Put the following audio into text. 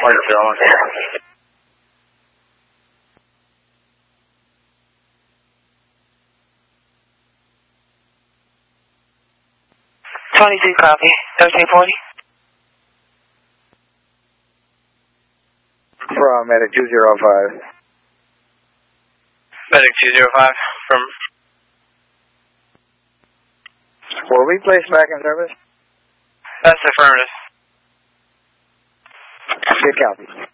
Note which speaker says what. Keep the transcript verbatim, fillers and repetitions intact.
Speaker 1: Morning, Phil.
Speaker 2: twenty-two copy. thirteen forty.
Speaker 3: From Medic two zero five.
Speaker 1: Medic two zero five from...
Speaker 3: Were we placed back in service?
Speaker 1: That's affirmative.
Speaker 3: Good copy.